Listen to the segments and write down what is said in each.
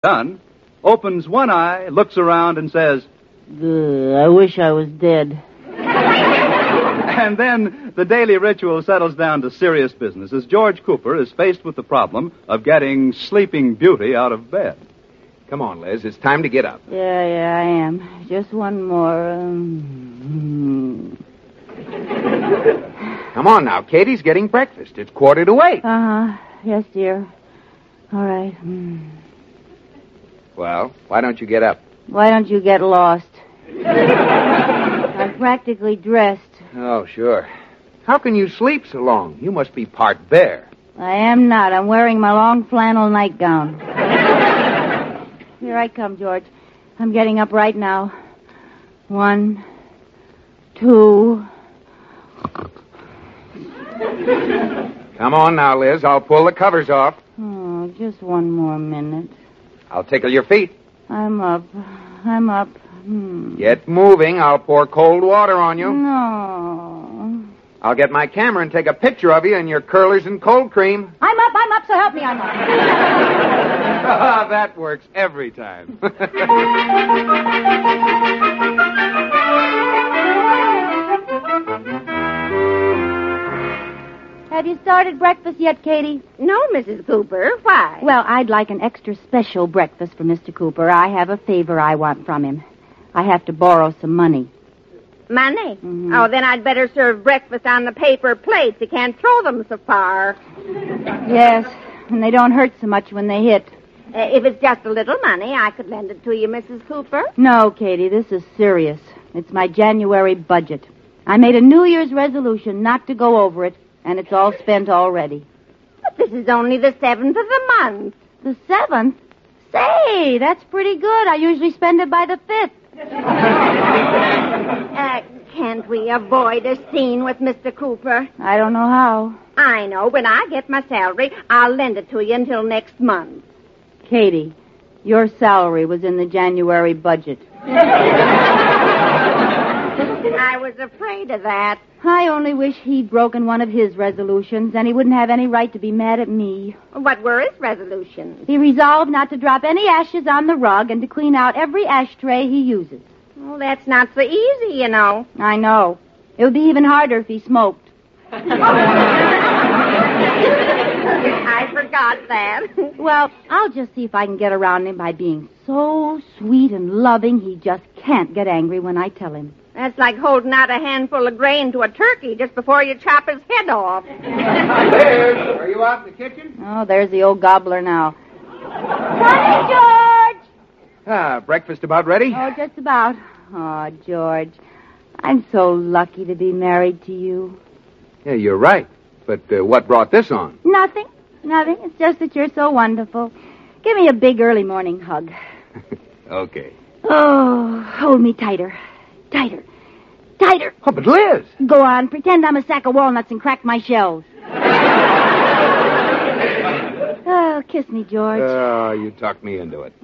Done. Opens one eye, looks around, and says, I wish I was dead. And then the daily ritual settles down to serious business as George Cooper is faced with the problem of getting Sleeping Beauty out of bed. Come on, Liz. It's time to get up. Yeah, I am. Just one more. Come on now. Katie's getting breakfast. It's 7:45. Uh-huh. Yes, dear. All right. Well, why don't you get up? Why don't you get lost? I'm practically dressed. Oh, sure. How can you sleep so long? You must be part bear. I am not. I'm wearing my long flannel nightgown. Here I come, George. I'm getting up right now. 1, 2. Come on now, Liz. I'll pull the covers off. Oh, just one more minute. I'll tickle your feet. I'm up. Get moving. I'll pour cold water on you. No. I'll get my camera and take a picture of you and your curlers and cold cream. I'm up, so help me, I'm up. That works every time. Have you started breakfast yet, Katie? No, Mrs. Cooper. Why? Well, I'd like an extra special breakfast for Mr. Cooper. I have a favor I want from him. I have to borrow some money. Money? Mm-hmm. Oh, then I'd better serve breakfast on the paper plates. You can't throw them so far. Yes, and they don't hurt so much when they hit. If it's just a little money, I could lend it to you, Mrs. Cooper. No, Katie, this is serious. It's my January budget. I made a New Year's resolution not to go over it, and it's all spent already. But this is only the 7th of the month. The 7th? Say, that's pretty good. I usually spend it by the 5th. Can't we avoid a scene with Mr. Cooper? I don't know how. I know. When I get my salary, I'll lend it to you until next month. Katie, your salary was in the January budget. I was afraid of that. I only wish he'd broken one of his resolutions, and he wouldn't have any right to be mad at me. What were his resolutions? He resolved not to drop any ashes on the rug and to clean out every ashtray he uses. Well, that's not so easy, you know. I know. It would be even harder if he smoked. I forgot that. Well, I'll just see if I can get around him by being so sweet and loving he just can't get angry when I tell him. That's like holding out a handful of grain to a turkey just before you chop his head off. Liz, are you out in the kitchen? Oh, there's the old gobbler now. Honey, George! Breakfast about ready? Oh, just about. Oh, George, I'm so lucky to be married to you. Yeah, you're right. But what brought this on? Nothing. It's just that you're so wonderful. Give me a big early morning hug. Okay. Oh, hold me tighter. Tighter. Oh, but Liz! Go on, pretend I'm a sack of walnuts and crack my shells. Oh, kiss me, George. Oh, you talked me into it.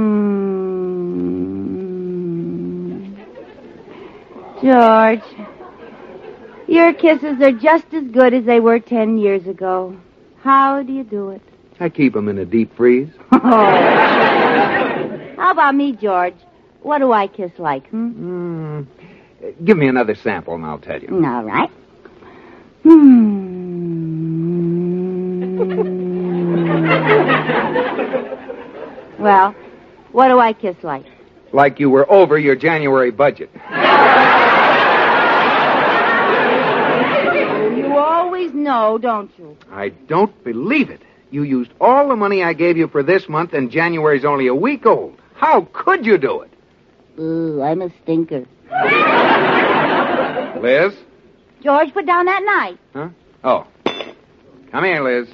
George, your kisses are just as good as they were 10 years ago. How do you do it? I keep them in a deep freeze. How about me, George? What do I kiss like, Give me another sample and I'll tell you. All right. Well, what do I kiss like? Like you were over your January budget. You always know, don't you? I don't believe it. You used all the money I gave you for this month, and January's only a week old. How could you do it? Ooh, I'm a stinker. Liz? George, put down that knife. Huh? Oh. Come here, Liz.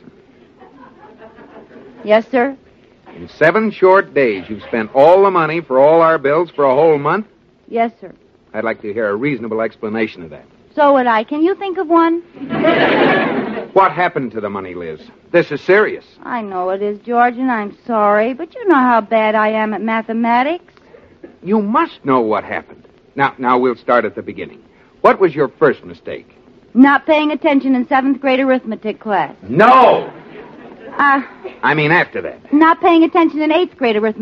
Yes, sir? In 7 short days, you've spent all the money for all our bills for a whole month? Yes, sir. I'd like to hear a reasonable explanation of that. So would I. Can you think of one? What happened to the money, Liz? This is serious. I know it is, George, and I'm sorry, but you know how bad I am at mathematics. You must know what happened. Now we'll start at the beginning. What was your first mistake? Not paying attention in 7th grade arithmetic class. No! I mean after that. Not paying attention in 8th grade arithmetic